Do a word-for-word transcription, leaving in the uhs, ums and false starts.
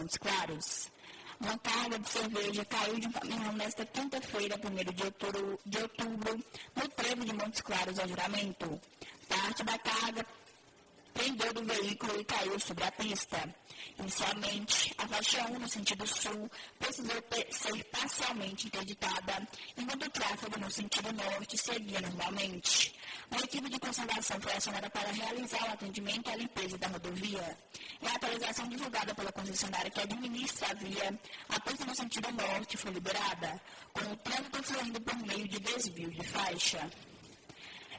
Montes Claros. Uma carga de cerveja caiu de um caminhão nesta quinta-feira, primeiro de outubro, de outubro, no trevo de Montes Claros ao Juramento. Parte da carga pendeu do veículo e caiu sobre a pista. Inicialmente, a faixa um, no sentido sul, precisou ter, ser parcialmente interditada, enquanto o tráfego no sentido norte seguia normalmente. Uma equipe de conservação foi acionada para realizar o atendimento à limpeza da rodovia. E a atualização divulgada pela concessionária que administra a via, a pista no sentido norte foi liberada, com o trânsito fluindo por meio de desvio de faixa.